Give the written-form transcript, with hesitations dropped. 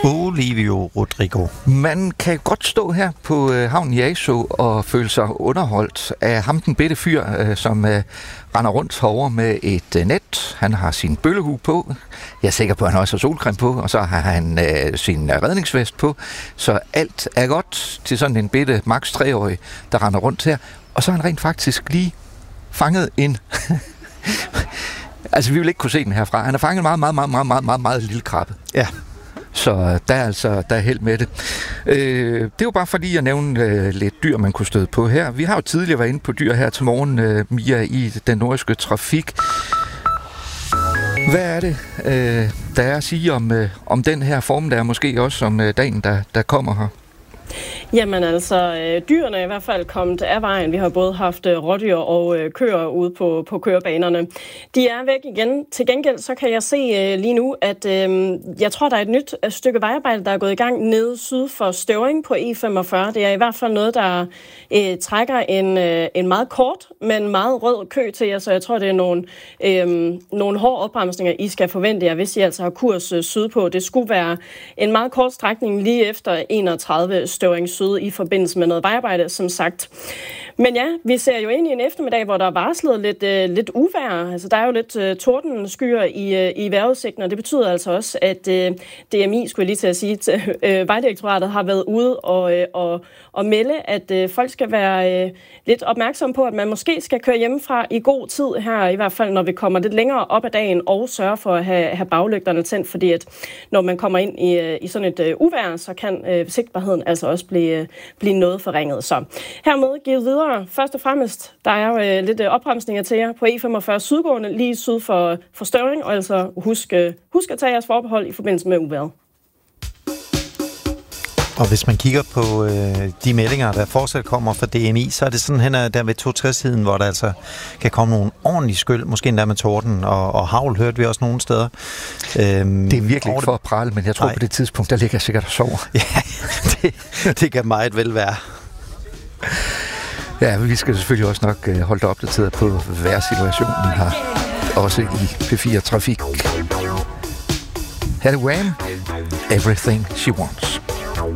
Olivio Rodrigo. Man kan godt stå her på havnen i Aso og føle sig underholdt af ham, den bitte fyr, som render rundt herovre med et net. Han har sin bøllehue på. Jeg er sikker på, at han også har solcreme på, og så har han sin redningsvest på. Så alt er godt til sådan en bitte max 3-årig, der render rundt her. Og så har han rent faktisk lige fanget en... altså, vi vil ikke kunne se den herfra. Han har fanget en meget lille krabbe. Ja. Så der er held med det. Det var bare fordi, jeg nævnte lidt dyr, man kunne støde på her. Vi har jo tidligere været inde på dyr her til morgen, Mia, i den nordiske trafik. Hvad er det, der er at sige om den her formiddag, måske også om dagen, der kommer her? Jamen altså, dyrene er i hvert fald kommet af vejen. Vi har både haft rådyr og køer ude på kørebanerne. De er væk igen. Til gengæld så kan jeg se lige nu, at jeg tror, der er et nyt stykke vejarbejde, der er gået i gang nede syd for Støvring på E45. Det er i hvert fald noget, der trækker en meget kort, men meget rød kø til jer, så jeg tror, det er nogle hårde opbremsninger, I skal forvente jer, hvis I altså har kurs sydpå. Det skulle være en meget kort strækning lige efter 31 Støvring Syd i forbindelse med noget vejarbejde, som sagt. Men ja, vi ser jo ind i en eftermiddag, hvor der er varslet lidt uvejr. Altså, der er jo lidt tordenskyer i vejrudsigten, og det betyder altså også, at DMI, skulle jeg lige til at sige, Vejdirektoratet har været ude og melde, at folk skal være lidt opmærksom på, at man måske skal køre hjemmefra i god tid her, i hvert fald når vi kommer lidt længere op ad dagen, og sørge for at have baglygterne tændt, fordi at når man kommer ind i sådan et uvejr, så kan sigtbarheden altså også blive noget forringet. Så hermed givet videre. Først og fremmest, der er jo lidt opbremsninger til jer på E45 sydgående, lige syd for Støvring, og altså husk at tage jeres forbehold i forbindelse med uvejret. Og hvis man kigger på de meldinger, der fortsat kommer fra DMI, så er det sådan hen der ved 2-3-tiden, hvor der altså kan komme nogle ordentlige skyld, måske endda med torden og havl, hørte vi også nogle steder. Det er virkelig ikke for at prale, men jeg tror på det tidspunkt, der ligger jeg sikkert og sover. Ja, det kan meget vel være. Ja, vi skal selvfølgelig også nok holde dig opdateret på vejrsituationen her, også i P4 Trafik. Her er det Wham! Everything She Wants.